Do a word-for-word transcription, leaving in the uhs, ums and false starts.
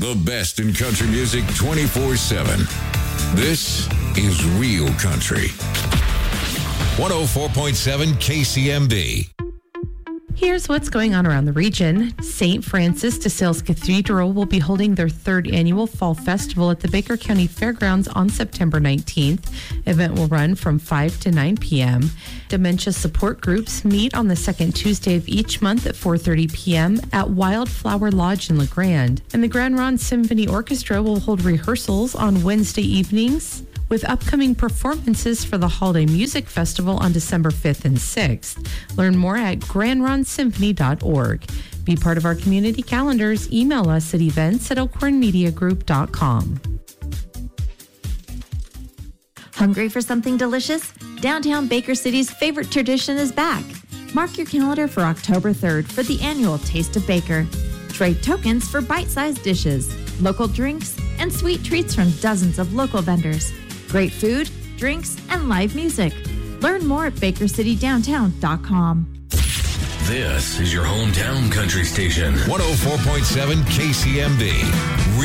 The best in country music twenty-four seven. This is Real Country. one oh four point seven K C M B. Here's what's going on around the region. Saint Francis de Sales Cathedral will be holding their third annual Fall Festival at the Baker County Fairgrounds on September nineteenth. Event will run from five to nine p.m. Dementia support groups meet on the second Tuesday of each month at four thirty p.m. at Wildflower Lodge in La Grande. And the Grand Ronde Symphony Orchestra will hold rehearsals on Wednesday evenings, with upcoming performances for the Holiday Music Festival on December fifth and sixth. Learn more at grand ronde symphony dot org. Be part of our community calendars. Email us at events at elkhorn media group dot com. Hungry for something delicious? Downtown Baker City's favorite tradition is back. Mark your calendar for October third for the annual Taste of Baker. Trade tokens for bite-sized dishes, local drinks, and sweet treats from dozens of local vendors. Great food, drinks, and live music. Learn more at baker city downtown dot com. This is your hometown country station. one oh four point seven K C M B.